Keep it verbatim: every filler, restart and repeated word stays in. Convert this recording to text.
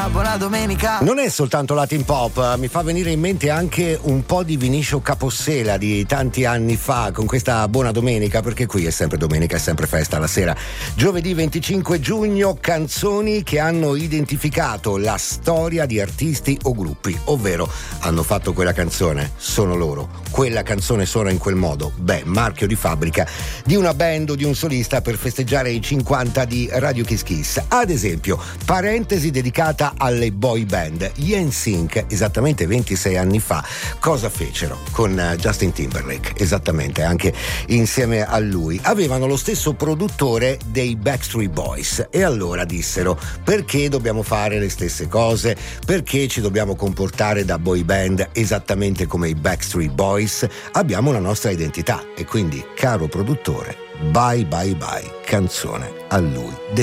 buona domenica. Non è soltanto Latin Pop, mi fa venire in mente anche un po' di Vinicio Capossela di tanti anni fa con questa buona domenica, perché qui è sempre domenica, è sempre festa la sera. Giovedì venticinque giugno, canzoni che hanno identificato la storia di artisti o gruppi, ovvero hanno fatto quella canzone, sono loro, quella canzone suona in quel modo, beh, marchio di fabbrica di una band o di un solista per festeggiare i cinquanta di Radio Kiss Kiss. Ad esempio, parentesi dedicata alle boy band. Gli N Sync, esattamente ventisei anni fa, cosa fecero con Justin Timberlake? Esattamente, anche insieme a lui. Avevano lo stesso produttore dei Backstreet Boys e allora dissero: perché dobbiamo fare le stesse cose? Perché ci dobbiamo comportare da boy band esattamente come i Backstreet Boys? Abbiamo una nostra identità e quindi, caro produttore, bye bye bye, canzone a lui